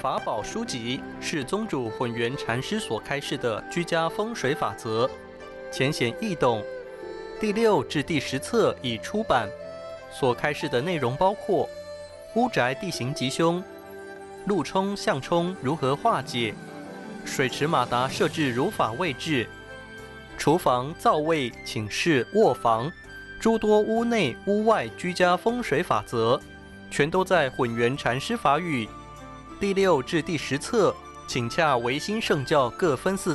法宝书籍是宗主混元禅师所开示的居家风水法则，浅显易懂。第6至第10册已出版，所开示的内容包括屋宅地形吉凶、路冲向冲如何化解、水池马达设置如法位置、厨房、灶位、寝室、卧房诸多屋内屋外居家风水法则，全都在混元禅师法语。第6至第10册，请洽维新圣教各分寺